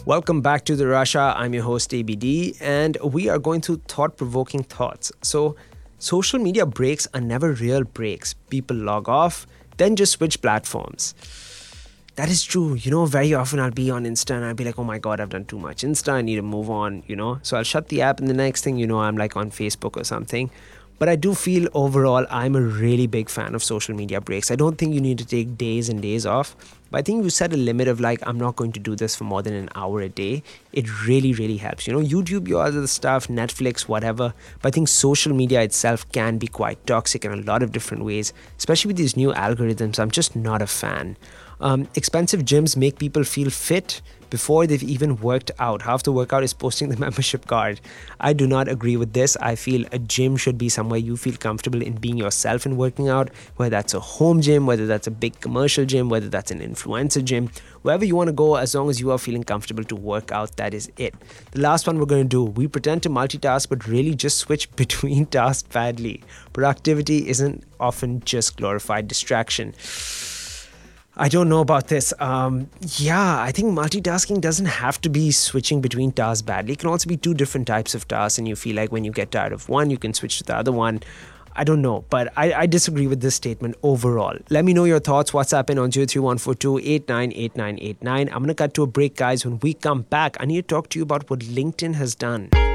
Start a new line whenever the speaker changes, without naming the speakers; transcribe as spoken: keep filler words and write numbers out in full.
Welcome back to the Russia. I'm your host A B D, and we are going through thought-provoking thoughts. So, social media breaks are never real breaks. People log off, then just switch platforms. That is true. You know, very often I'll be on Insta and I'll be like, oh my God, I've done too much Insta. I need to move on, you know. So I'll shut the app, and the next thing you know, I'm like on Facebook or something. But I do feel overall, I'm a really big fan of social media breaks. I don't think you need to take days and days off. But I think you set a limit of like, I'm not going to do this for more than an hour a day. It really, really helps. You know, YouTube, your other stuff, Netflix, whatever. But I think social media itself can be quite toxic in a lot of different ways, especially with these new algorithms. I'm just not a fan. Um, expensive gyms make people feel fit before they've even worked out. Half the workout is posting the membership card. I do not agree with this. I feel a gym should be somewhere you feel comfortable in being yourself and working out, whether that's a home gym, whether that's a big commercial gym, whether that's an influencer gym, wherever you want to go, as long as you are feeling comfortable to work out, that is it. The last one we're going to do, we pretend to multitask but really just switch between tasks badly. Productivity isn't often just glorified distraction. I don't know about this. Um, yeah, I think multitasking doesn't have to be switching between tasks badly. It can also be two different types of tasks, and you feel like when you get tired of one, you can switch to the other one. I don't know, but I, I disagree with this statement overall. Let me know your thoughts. WhatsApp in on zero three one four two eight nine eight nine eight nine. I'm going to cut to a break, guys. When we come back, I need to talk to you about what LinkedIn has done.